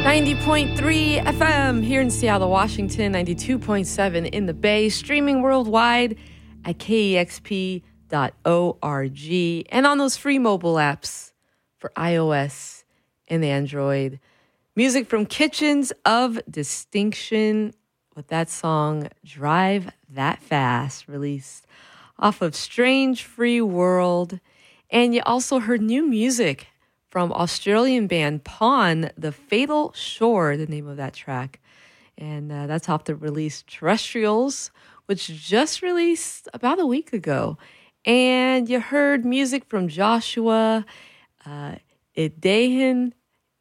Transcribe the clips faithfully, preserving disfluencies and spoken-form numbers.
ninety point three F M here in Seattle, Washington, ninety-two point seven in the Bay, streaming worldwide at K E X P dot org and on those free mobile apps for iOS and Android. Music from Kitchens of Distinction with that song, Drive That Fast, released off of Strange Free World. And you also heard new music from Australian band Pawn, The Fatal Shore, the name of that track. And uh, that's off the release Terrestrials, which just released about a week ago. And you heard music from Joshua uh, Idehin,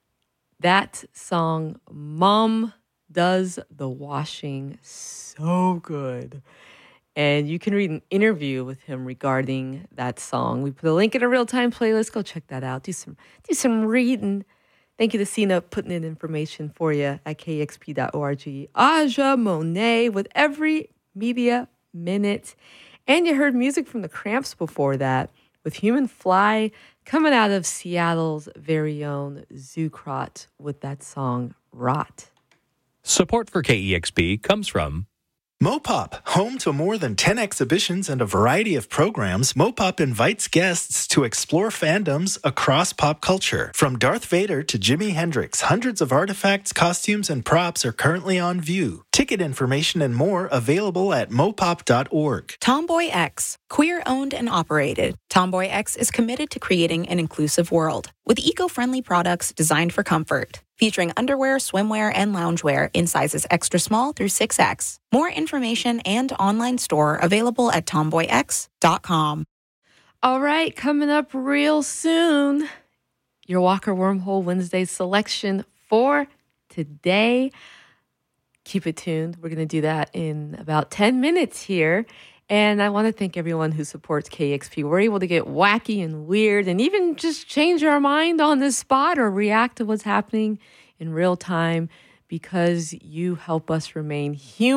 that song, Mom Does the Washing. So good. And you can read an interview with him regarding that song. We put a link in a real-time playlist. Go check that out. Do some do some reading. Thank you to Sina putting in information for you at K X P dot org. Aja Monet with Every Media Minute. And you heard music from the Cramps before that with Human Fly coming out of Seattle's very own Zucrot with that song, Rot. Support for K E X P comes from Mopop, home to more than ten exhibitions and a variety of programs. Mopop invites guests to explore fandoms across pop culture. From Darth Vader to Jimi Hendrix, hundreds of artifacts, costumes, and props are currently on view. Ticket information and more available at mopop dot org. Tomboy X, queer-owned and operated. Tomboy X is committed to creating an inclusive world with eco-friendly products designed for comfort, featuring underwear, swimwear, and loungewear in sizes extra small through six X. More information and online store available at tomboy x dot com. All right, coming up real soon, your Walker Wormhole Wednesday selection for today. Keep it tuned. We're going to do that in about ten minutes here. And I want to thank everyone who supports K X P. We're able to get wacky and weird and even just change our mind on the spot or react to what's happening in real time because you help us remain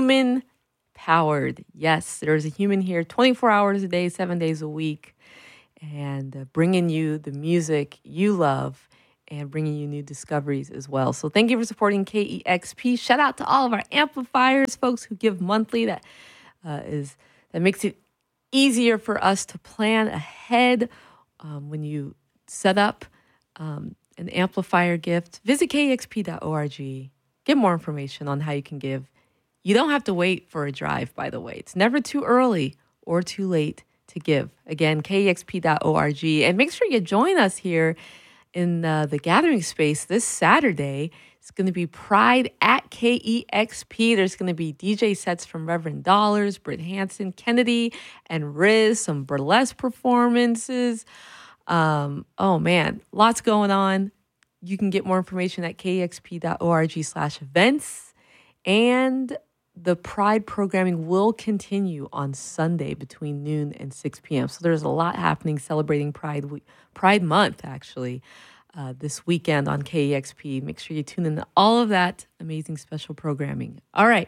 human-powered. Yes, there's a human here twenty-four hours a day, seven days a week, and uh, bringing you the music you love and bringing you new discoveries as well. So thank you for supporting K E X P. Shout out to all of our amplifiers, folks who give monthly. That uh, is... That makes it easier for us to plan ahead um, when you set up um, an amplifier gift. Visit K E X P dot org. Get more information on how you can give. You don't have to wait for a drive, by the way. It's never too early or too late to give. Again, K E X P dot org. And make sure you join us here in uh, the gathering space this Saturday. It's going to be Pride at K E X P. There's going to be D J sets from Reverend Dollars, Britt Hansen, Kennedy, and Riz, some burlesque performances. Um, oh, man, lots going on. You can get more information at K E X P dot org slash events. And the Pride programming will continue on Sunday between noon and six p.m. So there's a lot happening celebrating Pride Week, Pride Month, actually. Uh, this weekend on K E X P. Make sure you tune in to all of that amazing special programming. All right.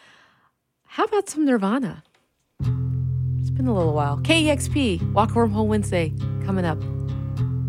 How about some Nirvana? It's been a little while. K E X P, Walk Wormhole Wednesday, coming up.